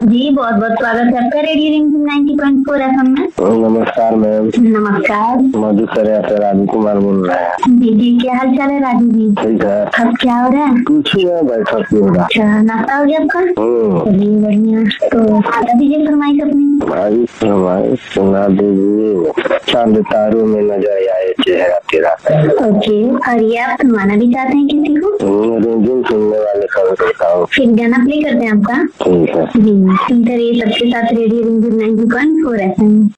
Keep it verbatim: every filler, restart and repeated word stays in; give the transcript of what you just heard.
जी बहुत बहुत स्वागत है आपका रेडियो रिमझिम नाइंटी पॉइंट फोर एफएम में। नमस्कार मैम। नमस्कार। मधु से राजू कुमार बोल रहे हैं। जी जी क्या हाल चाल है राजू जी? ठीक है। अब क्या हो रहा है? कुछ ही है, बैठा क्यों रहा। अच्छा नाश्ता हो गया आपका? हम्म। चलिए बढ़िया। तो बता दीजिए फरमाइश अपनी। भाई फरमाइश सुना दीजिए। चांद तारों में नजर आए चेहरा तेरा। ओके, और ये आप सुनवाना भी चाहते हैं किसी को? रिमझिम सुनने वाले खबर करता हूँ। फिर गाना प्ले करते हैं आपका। ठीक है। जी सुनते रहिए सबके साथ रेडियो रिमझिम नाइंटी पॉइंट फोर एफएम।